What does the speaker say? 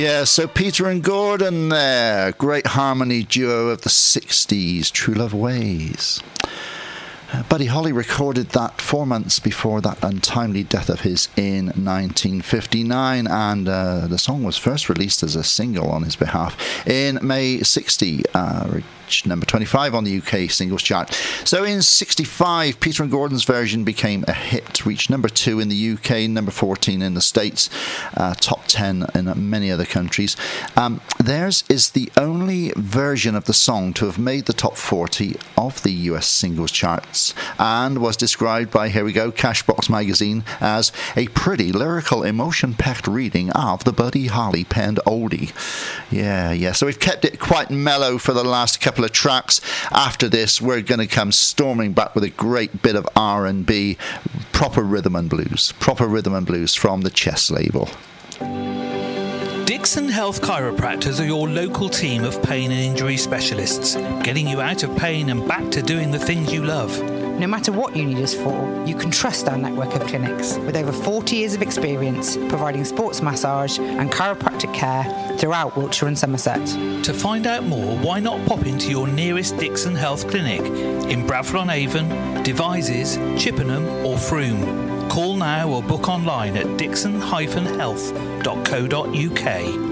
Yeah, so Peter and Gordon there. Great harmony duo of the 60s, True Love Ways. Buddy Holly recorded that 4 months before that untimely death of his in 1959, and the song was first released as a single on his behalf in May 60, reached number 25 on the UK singles chart. So in 65, Peter and Gordon's version became a hit, reached number 2 in the UK, number 14 in the States, top 10 in many other countries. Theirs is the only version of the song to have made the top 40 of the US singles charts, and was described by, here we go, Cashbox magazine as a pretty lyrical, emotion-packed reading of the Buddy Holly penned oldie. Yeah, so we've kept it quite mellow for the last couple of tracks. After this, we're going to come storming back with a great bit of R&B, proper rhythm and blues from the Chess label. Dixon Health Chiropractors are your local team of pain and injury specialists, getting you out of pain and back to doing the things you love. No matter what you need us for, you can trust our network of clinics with over 40 years of experience providing sports massage and chiropractic care throughout Wiltshire and Somerset. To find out more, why not pop into your nearest Dixon Health clinic in Bradford-on-Avon, Devizes, Chippenham or Frome. Call now or book online at dixon-health.co.uk.